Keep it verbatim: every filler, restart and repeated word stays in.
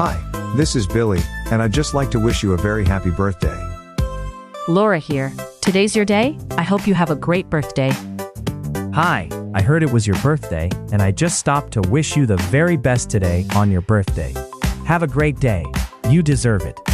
Hi, this is Billy, and I'd just like to wish you a very happy birthday. Laura here. Today's your day? I hope you have a great birthday. Hi, I heard it was your birthday, and I just stopped to wish you the very best today on your birthday. Have a great day. You deserve it.